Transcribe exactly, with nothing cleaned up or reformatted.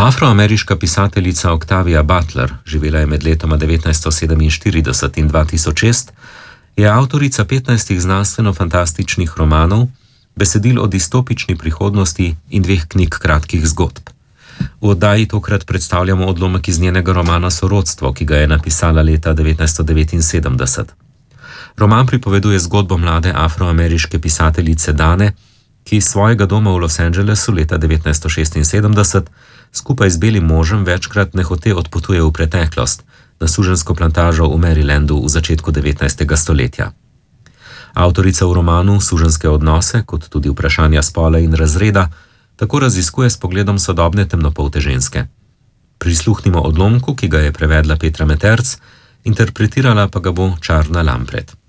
Afroameriška pisateljica Octavia Butler, živela je med letoma devetnajststo sedeminštirideset in dva tisoč šest, je avtorica petnajstih znanstveno-fantastičnih romanov, besedil o distopični prihodnosti in dveh knjig kratkih zgodb. V oddaji tokrat predstavljamo odlomek iz njenega romana Sorodstvo, ki ga je napisala leta devetnajststo devetinsedemdeset. Roman pripoveduje zgodbo mlade afroameriške pisateljice Dane, ki iz svojega doma v Los Angelesu leta devetnajststo šestinsedemdeset skupaj z belim možem večkrat nehote odpotuje v preteklost, na suženjsko plantažo v Marylandu v začetku devetnajstega stoletja. Avtorica v romanu suženjske odnose, kot tudi vprašanja spola in razreda, tako raziskuje s pogledom sodobne temnopolte ženske. Prisluhnimo odlomku, ki ga je prevedla Petra Meterc, interpretirala pa ga bo Čarna Lampret.